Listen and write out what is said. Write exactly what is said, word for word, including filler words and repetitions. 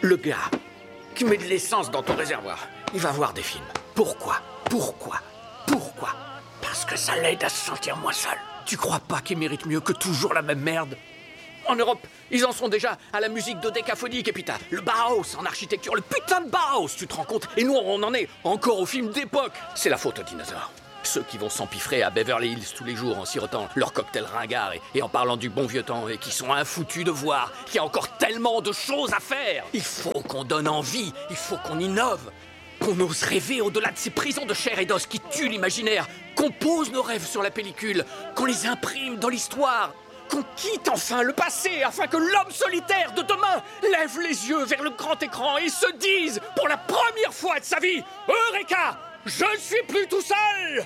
Le gars qui met de l'essence dans ton réservoir, il va voir des films. Pourquoi? Pourquoi? Pourquoi? Parce que ça l'aide à se sentir moins seul. Tu crois pas qu'il mérite mieux que toujours la même merde? En Europe, ils en sont déjà à la musique dodécaphonique, et puis t'as le Bauhaus en architecture, le putain de Bauhaus, tu te rends compte? Et nous, on en est encore aux films d'époque. C'est la faute aux dinosaures. Ceux qui vont s'empiffrer à Beverly Hills tous les jours en sirotant leur cocktail ringard et, et en parlant du bon vieux temps et qui sont infoutus de voir qu'il y a encore tellement de choses à faire. Il faut qu'on donne envie, il faut qu'on innove, qu'on ose rêver au-delà de ces prisons de chair et d'os qui tuent l'imaginaire, qu'on pose nos rêves sur la pellicule, qu'on les imprime dans l'histoire, qu'on quitte enfin le passé afin que l'homme solitaire de demain lève les yeux vers le grand écran et se dise pour la première fois de sa vie « Eureka ! Je ne suis plus tout seul !